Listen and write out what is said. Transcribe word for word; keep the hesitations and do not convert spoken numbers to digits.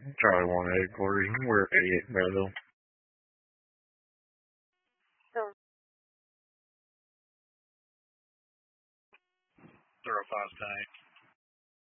Charlie one headquarters. We're eighty-eight Belleville. So, Zero five tank.